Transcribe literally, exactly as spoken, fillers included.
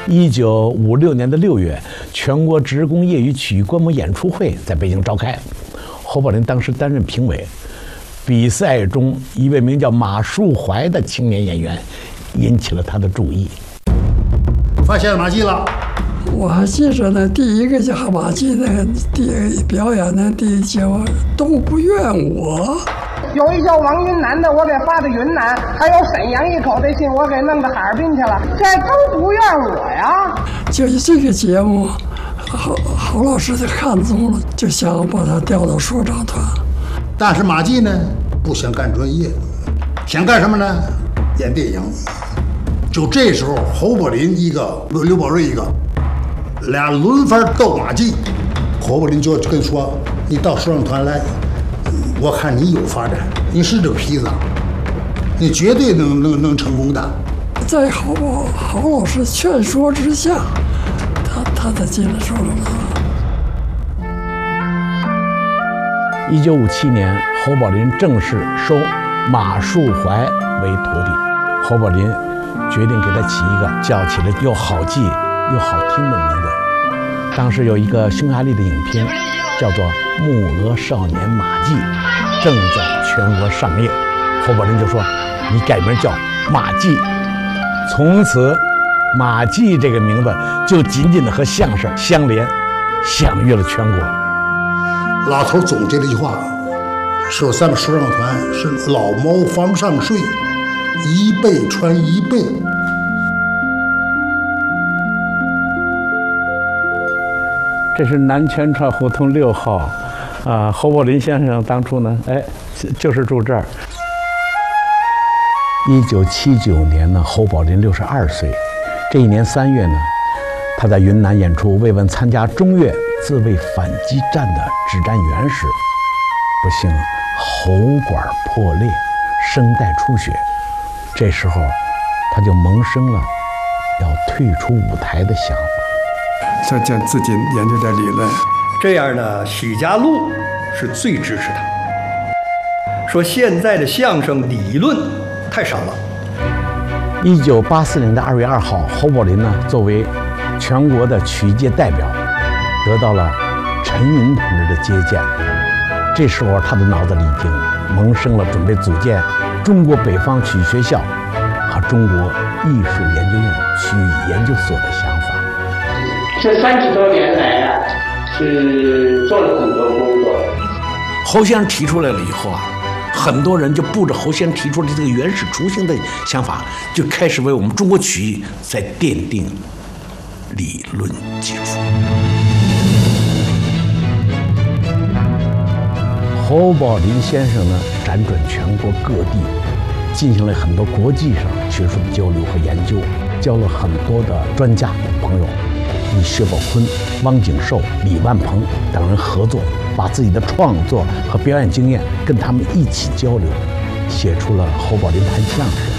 一九五六年的六月，全国职工业余曲艺观摩演出会在北京召开。侯宝林当时担任评委。比赛中，一位名叫马树怀的青年演员引起了他的注意。 发现马季了。 我还记着呢，第一个叫马季那个第一表演的第一节目都不怨我。 有一叫王云南的，我给发到云南；还有沈阳一口的信，我给弄到哈尔滨去了。这都不怨我呀。 就是这个节目，侯侯老师就看中了，就想把他调到说唱团。 但是马季呢，不想干专业，想干什么呢？演电影。就这时候，侯宝林一个，刘宝瑞一个，俩轮番斗马季。侯宝林就跟说：“你到说唱团来。”我看你有发展，你是这个坯子，你绝对能能能成功的。 在侯侯老师劝说之下，他他才进了说唱团。 一九五七年，侯宝林正式收马树怀为徒弟。侯宝林决定给他起一个叫起来又好记又好听的名字。当时有一个匈牙利的影片，叫做《木鹅少年马季》，正在全国上映。侯宝林就说：“你改名叫马季。”从此，马季这个名字就紧紧地和相声相连，享誉了全国。 老头总结了一句话，说咱们说唱团是老猫房上睡，一辈传一辈。 这是南泉串胡同六号，啊，侯宝林先生当初呢，哎，就是住这儿。一九七九年呢，侯宝林六十二岁。这一年三月呢，他在云南演出慰问参加中越自卫反击战的指战员时，不幸喉管破裂，声带出血。这时候，他就萌生了要退出舞台的想法。 想将自己研究点理论， 这样呢，许家路是最支持他，说现在的相声理论太少了。 一九八四年的二月二号，侯宝林呢作为全国的曲艺界代表，得到了陈云同志的接见。这时候他的脑子里已经萌生了准备组建中国北方曲艺学校和中国艺术研究院曲艺研究所的想法。 这三十多年来啊，是做了很多工作。 侯先生提出来了以后啊，很多人就步着侯先生提出的这个原始雏形的想法，就开始为我们中国曲艺在奠定理论基础。侯宝林先生呢，辗转全国各地，进行了很多国际上学术的交流和研究，交了很多的专家朋友。与薛宝坤、汪景寿、李万鹏等人合作，把自己的创作和表演经验跟他们一起交流，写出了侯宝林谈相声、